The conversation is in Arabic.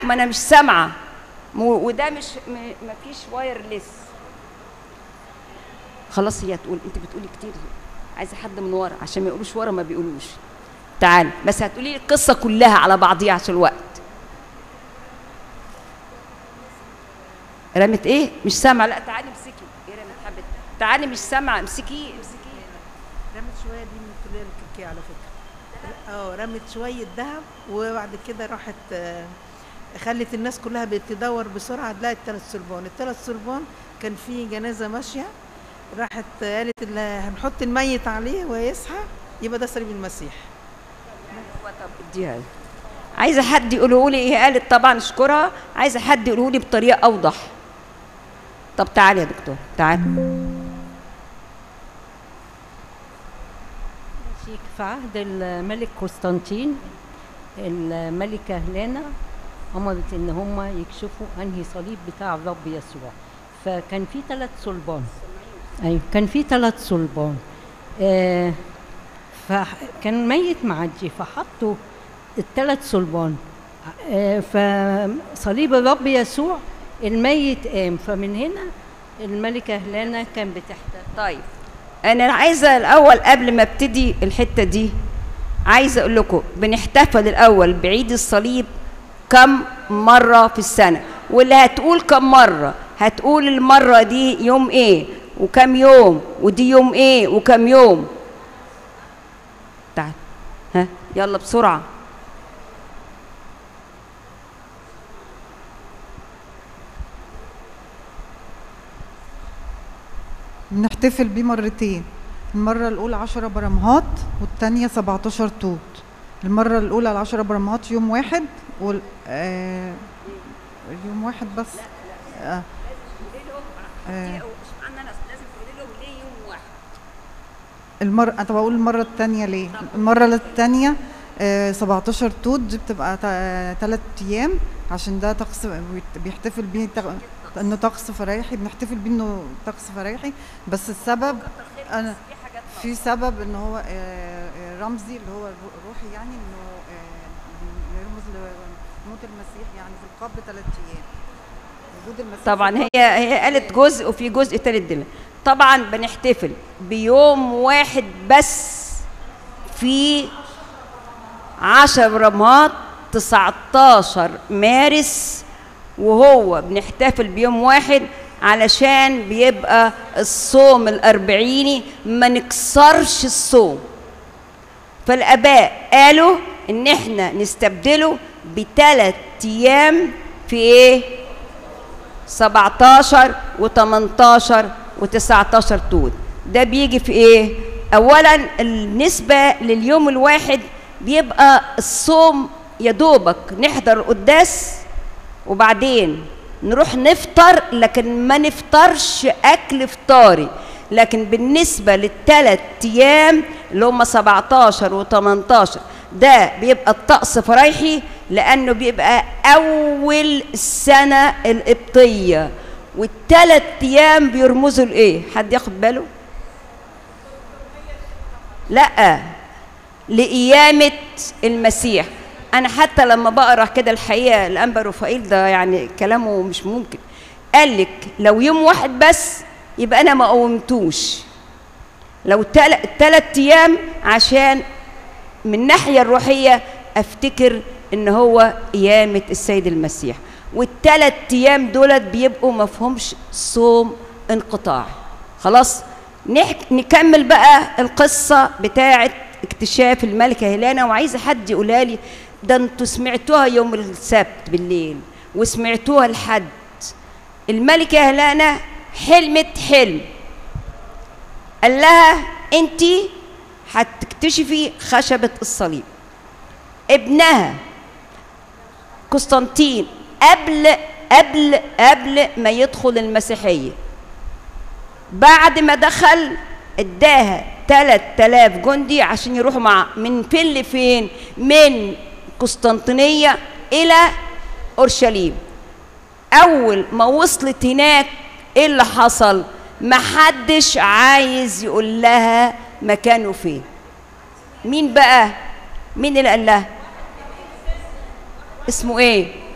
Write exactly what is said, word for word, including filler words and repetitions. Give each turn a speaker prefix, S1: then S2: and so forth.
S1: ما انا مش سامعه، وده مش ما فيش وايرلس. خلاص هي تقول، انت بتقولي كتير، عايزه حد من ورا عشان ما يقولوش ورا ما بيقولوش. تعالي بس هتقولي لي القصه كلها على بعضيها عشان الوقت. رمت ايه؟ مش سامعه. لا تعالي امسكي. ايه رمت حبت؟ تعالي مش سامعه، امسكيه امسكيه.
S2: رمت شويه دي من الكليه الكيكيه على فكره. اه رمت شويه ذهب، وبعد كده راحت آه خلت الناس كلها بتدور بسرعه تلاقي الثلاث صلبان. الثلاث صلبان كان في جنازه ماشيه، راحت قالت اللي هنحط الميت عليه ويصحى يبقى ده صليب المسيح.
S1: طب اديها. عايزه حد يقوله لي ايه قالت؟ طبعا اشكرها. عايزه حد يقوله لي بطريقه اوضح. طب تعالي يا دكتور تعالي.
S3: في عهد الملك قسطنطين الملكه هيلانا امرت ان هم يكشفوا انهي صليب بتاع الرب يسوع. فكان في ثلاث صلبان. ايوه كان في ثلاث صلبان. آه فكان ميت معدي فحطوا الثلاث صلبان. آه فصليب الرب يسوع الميت قام. فمن هنا الملكه هيلانا كان بتحتفل.
S1: طيب انا عايزه الاول قبل ما ابتدي الحته دي عايزه اقول لكم بنحتفل الاول بعيد الصليب كم مره في السنه، واللي هتقول كم مره هتقول المره دي يوم ايه وكم يوم، ودي يوم ايه وكم يوم. تعال ها يلا بسرعه.
S4: بنحتفل بيه مرتين، المرة الأولى عشرة برمهات والتانية سبعتاشر توت. المرة الأولى العشرة برمهات يوم واحد وال آه يوم واحد بس. آه آه المرة أنا بقول المرة التانية ليه؟ المرة التانية آه سبعتاشر توت دي بتبقى تلات أيام، عشان ده طقس بيحتفل بيه انه طقس فرايحي، بنحتفل بيه انه طقس فرايحي. بس السبب انا في سبب ان هو رمزي اللي هو روحي، يعني انه يرمز لموت المسيح، يعني في القبر ثلاث ايام وجود المسيح.
S1: طبعا هي هي قالت جزء وفي جزء ثالث دل. طبعا بنحتفل بيوم واحد بس في عشرة برمهات تسعتاشر مارس، وهو بنحتفل بيوم واحد علشان بيبقى الصوم الأربعيني ما نكسرش الصوم. فالآباء قالوا إن إحنا نستبدله بثلاث أيام في إيه؟ سبعتاشر وتمنتاشر وتسعتاشر توت. ده بيجي في إيه؟ أولاً بالنسبة لليوم الواحد بيبقى الصوم يا دوبك نحضر القداس وبعدين نروح نفطر، لكن ما نفطرش اكل فطاري. لكن بالنسبه للثلاث ايام اللي هم سبعتاشر وتمنتاشر ده بيبقى الطقس فرايحي، لانه بيبقى اول السنه القبطيه. والثلاث ايام بيرمزوا لايه؟ حد ياخد باله؟ لا، لقيامه المسيح. أنا حتى لما بقرأ كده الحقيقة الأنبا رفائيل ده يعني كلامه مش ممكن. قال لك لو يوم واحد بس يبقى أنا ما قومتوش، لو ثلاث أيام عشان من الناحية الروحية أفتكر إن هو قيامة السيد المسيح. والثلاث أيام دولت بيبقوا مفهومش صوم انقطاع. خلاص نكمل بقى القصة بتاعة اكتشاف الملكة هيلانا. وعايزة حد يقولها لي، ده انتوا سمعتوها يوم السبت بالليل وسمعتوها الحد. الملكة هيلانا حلمت حلم، قال لها انت هتكتشفي خشبة الصليب. ابنها قسطنطين قبل قبل قبل ما يدخل المسيحية، بعد ما دخل اداها ثلاثة آلاف جندي عشان يروحوا مع من فين لفين؟ من قسطنطينية إلى أورشليم. أول ما وصلت هناك إيه اللي حصل؟ محدش عايز يقول لها مكانه فين. مين بقى؟ مين اللي قال لها؟ اسمه إيه؟